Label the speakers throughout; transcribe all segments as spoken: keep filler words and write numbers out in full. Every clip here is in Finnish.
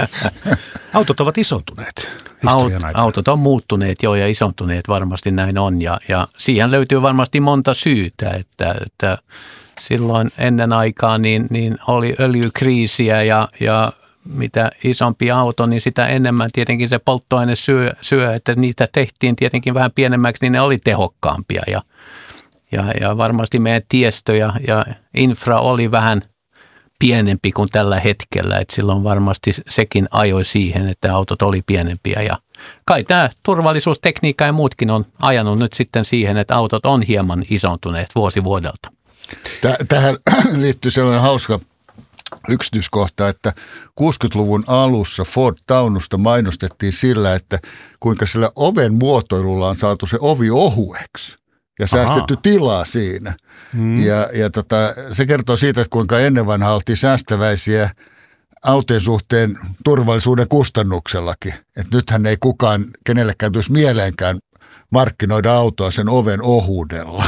Speaker 1: Autot ovat isontuneet historian aikana.
Speaker 2: Autot on muuttuneet jo ja isontuneet, varmasti näin on. Ja, ja siihen löytyy varmasti monta syytä, että, että silloin ennen aikaa niin, niin oli öljykriisiä ja, ja mitä isompi auto, niin sitä enemmän tietenkin se polttoaine syö, syö, että niitä tehtiin tietenkin vähän pienemmäksi, niin ne oli tehokkaampia. Ja, ja, ja varmasti meidän tiestö ja, ja infra oli vähän pienempi kuin tällä hetkellä, että silloin varmasti sekin ajoi siihen, että autot oli pienempiä. Ja kai tämä turvallisuustekniikka ja muutkin on ajanut nyt sitten siihen, että autot on hieman isontuneet vuosi vuodelta.
Speaker 3: Tähän liittyy sellainen hauska yksityiskohta, että kuusikymmentäluvun alussa Ford Taunusta mainostettiin sillä, että kuinka sillä oven muotoilulla on saatu se ovi ohueksi ja säästetty Aha. tilaa siinä. Hmm. Ja, ja tota, se kertoo siitä, että kuinka ennen vanhaa oltiin säästäväisiä autojen suhteen turvallisuuden kustannuksellakin. Että nythän ei kukaan kenellekään tulisi mieleenkään markkinoida autoa sen oven ohuudella.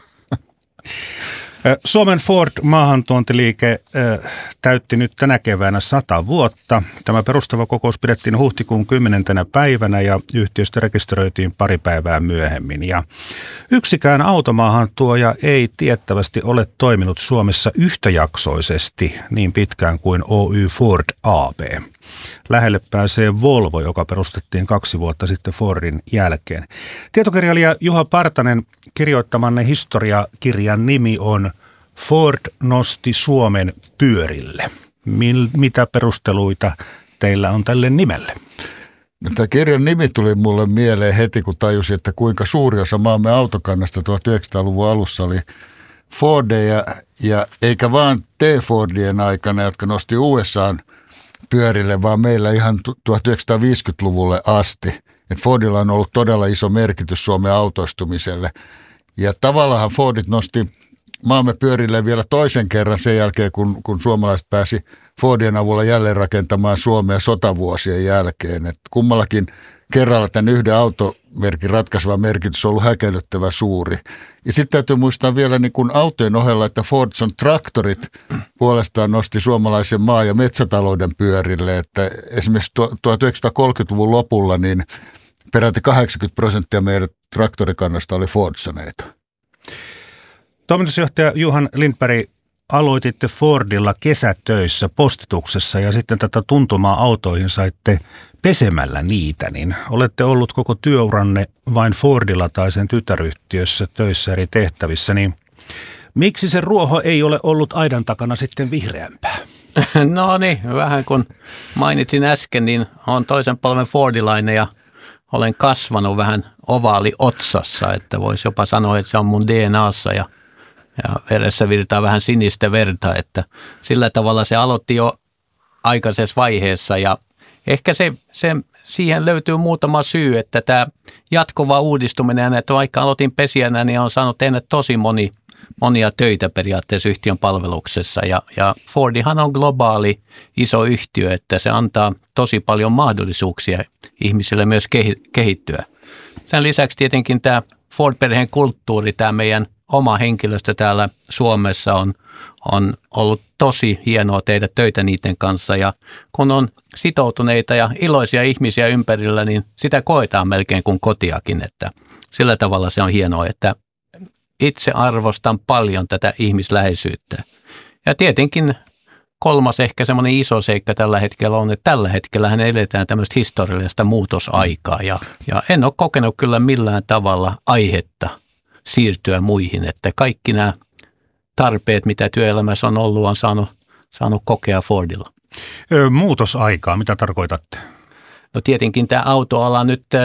Speaker 1: Suomen Ford-maahantuontiliike täytti nyt tänä keväänä sata vuotta. Tämä perustava kokous pidettiin huhtikuun kymmenentenä päivänä ja yhtiöstä rekisteröitiin pari päivää myöhemmin. Ja yksikään automaahantuoja ei tiettävästi ole toiminut Suomessa yhtäjaksoisesti niin pitkään kuin Oy Ford A B. Lähelle pääsee Volvo, joka perustettiin kaksi vuotta sitten Fordin jälkeen. Tietokirjailija Juha Partanen, kirjoittamanne historiakirjan nimi on Ford nosti Suomen pyörille. Mil, mitä perusteluita teillä on tälle nimelle?
Speaker 3: No, tämä kirjan nimi tuli mulle mieleen heti, kun tajusin, että kuinka suuri osa maamme autokannasta tuhatyhdeksänsataaluvun alussa oli Fordeja, ja eikä vaan T-Fordien aikana, jotka nosti U S A:n pyörille, vaan meillä ihan tuhatyhdeksänsataaviisikymmentäluvulle asti. Et Fordilla on ollut todella iso merkitys Suomen autoistumiselle. Ja tavallaan Fordit nosti maamme pyörille vielä toisen kerran sen jälkeen, kun, kun suomalaiset pääsi Fordien avulla jälleen rakentamaan Suomea sotavuosien jälkeen. Et kummallakin kerralla tämän yhden automerkin ratkaiseva merkitys on ollut häkellyttävä suuri. Ja sitten täytyy muistaa vielä niin kuin autojen ohella, että Fordson traktorit puolestaan nosti suomalaisen maa- ja metsätalouden pyörille. Että esimerkiksi tuhatyhdeksänsataakolmekymmentäluvun lopulla niin peräti kahdeksankymmentä prosenttia meidän traktorikannasta oli Fordsoneita.
Speaker 1: Toimitusjohtaja Johan Lindberg, aloititte Fordilla kesätöissä postituksessa ja sitten tätä tuntumaa autoihin saitte pesemällä niitä, niin olette ollut koko työuranne vain Fordilla tai sen tytäryhtiössä töissä eri tehtävissä, niin miksi se ruoho ei ole ollut aidan takana sitten vihreämpää?
Speaker 2: No niin, vähän kun mainitsin äsken, niin olen toisen polven Fordilainen ja olen kasvanut vähän ovaali otsassa, että voisi jopa sanoa, että se on mun D N A:ssa ja, ja veressä virtaa vähän sinistä verta, että sillä tavalla se aloitti jo aikaisessa vaiheessa ja ehkä se, se, siihen löytyy muutama syy, että tämä jatkuva uudistuminen, että vaikka aloitin pesijänä, niin on saanut tehdä tosi moni, monia töitä periaatteessa yhtiön palveluksessa. Ja, ja Fordihan on globaali iso yhtiö, että se antaa tosi paljon mahdollisuuksia ihmisille myös kehittyä. Sen lisäksi tietenkin tämä Ford-perheen kulttuuri, tämä meidän oma henkilöstö täällä Suomessa on, on ollut tosi hienoa tehdä töitä niiden kanssa ja kun on sitoutuneita ja iloisia ihmisiä ympärillä, niin sitä koetaan melkein kuin kotiakin, että sillä tavalla se on hienoa, että itse arvostan paljon tätä ihmisläheisyyttä. Ja tietenkin kolmas ehkä semmoinen iso seikka tällä hetkellä on, että tällä hetkellähän eletään tämmöistä historiallista muutosaikaa ja, ja en ole kokenut kyllä millään tavalla aihetta siirtyä muihin, että kaikki nämä tarpeet, mitä työelämässä on ollut, on saanut, saanut kokea Fordilla.
Speaker 1: Ö, muutosaikaa, mitä tarkoitatte?
Speaker 2: No tietenkin tämä autoala nyt ö,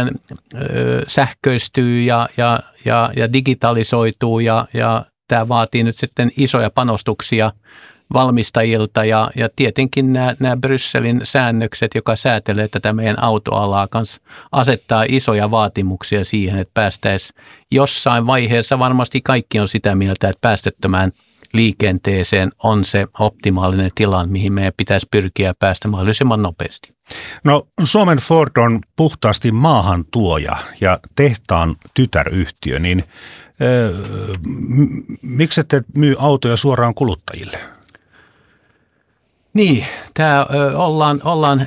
Speaker 2: sähköistyy ja, ja, ja, ja digitalisoituu ja, ja tämä vaatii nyt sitten isoja panostuksia valmistajilta ja, ja tietenkin nämä, nämä Brysselin säännökset, joka säätelee tätä meidän autoalaa kanssa, asettaa isoja vaatimuksia siihen, että päästäisiin jossain vaiheessa, varmasti kaikki on sitä mieltä, että päästöttömään liikenteeseen on se optimaalinen tila, mihin meidän pitäisi pyrkiä päästä mahdollisimman nopeasti.
Speaker 1: No Suomen Ford on puhtaasti maahantuoja ja tehtaan tytäryhtiö, niin öö, miksi ette myy autoja suoraan kuluttajille?
Speaker 2: Niin, tämä, ö, ollaan, ollaan